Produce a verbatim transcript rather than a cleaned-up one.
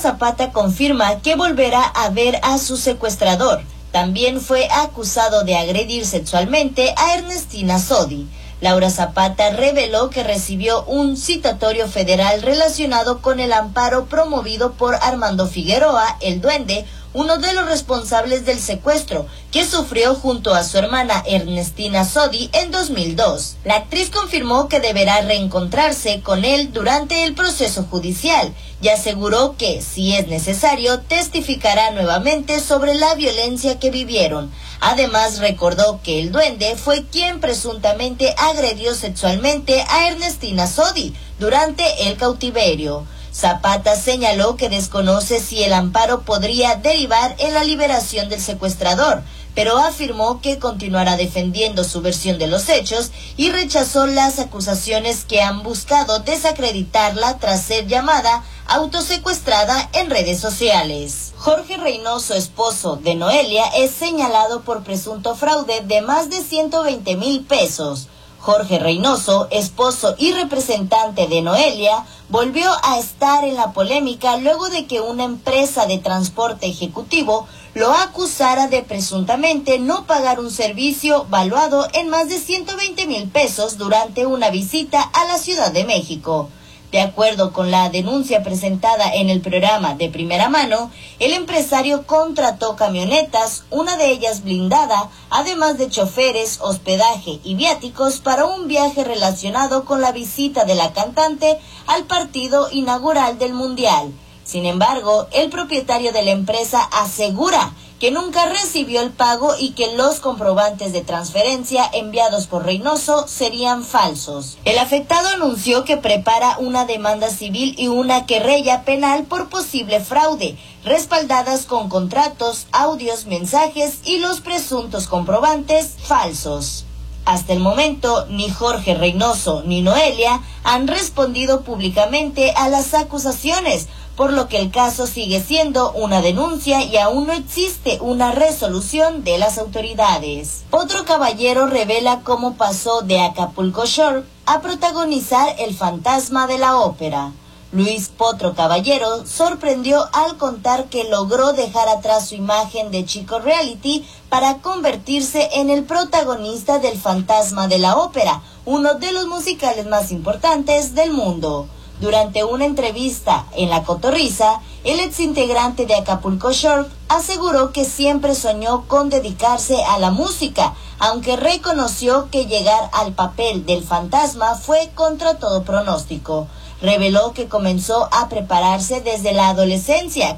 Zapata confirma que volverá a ver a su secuestrador. También fue acusado de agredir sexualmente a Ernestina Sodi. Laura Zapata reveló que recibió un citatorio federal relacionado con el amparo promovido por Armando Figueroa, el Duende, uno de los responsables del secuestro, que sufrió junto a su hermana Ernestina Sodi en dos mil dos. La actriz confirmó que deberá reencontrarse con él durante el proceso judicial y aseguró que, si es necesario, testificará nuevamente sobre la violencia que vivieron. Además, recordó que el Duende fue quien presuntamente agredió sexualmente a Ernestina Sodi durante el cautiverio. Zapata señaló que desconoce si el amparo podría derivar en la liberación del secuestrador, pero afirmó que continuará defendiendo su versión de los hechos y rechazó las acusaciones que han buscado desacreditarla tras ser llamada autosecuestrada en redes sociales. Jorge Reynoso, esposo de Noelia, es señalado por presunto fraude de más de ciento veinte mil pesos. Jorge Reynoso, esposo y representante de Noelia, volvió a estar en la polémica luego de que una empresa de transporte ejecutivo lo acusara de presuntamente no pagar un servicio valuado en más de ciento veinte mil pesos durante una visita a la Ciudad de México. De acuerdo con la denuncia presentada en el programa De Primera Mano, el empresario contrató camionetas, una de ellas blindada, además de choferes, hospedaje y viáticos para un viaje relacionado con la visita de la cantante al partido inaugural del Mundial. Sin embargo, el propietario de la empresa asegura que nunca recibió el pago y que los comprobantes de transferencia enviados por Reynoso serían falsos. El afectado anunció que prepara una demanda civil y una querella penal por posible fraude, respaldadas con contratos, audios, mensajes y los presuntos comprobantes falsos. Hasta el momento, ni Jorge Reynoso ni Noelia han respondido públicamente a las acusaciones, por lo que el caso sigue siendo una denuncia y aún no existe una resolución de las autoridades. Otro caballero revela cómo pasó de Acapulco Shore a protagonizar El Fantasma de la Ópera. Luis Potro Caballero sorprendió al contar que logró dejar atrás su imagen de chico reality para convertirse en el protagonista del Fantasma de la Ópera, uno de los musicales más importantes del mundo. Durante una entrevista en La Cotorrisa, el exintegrante de Acapulco Shore aseguró que siempre soñó con dedicarse a la música, aunque reconoció que llegar al papel del fantasma fue contra todo pronóstico. Reveló que comenzó a prepararse desde la adolescencia,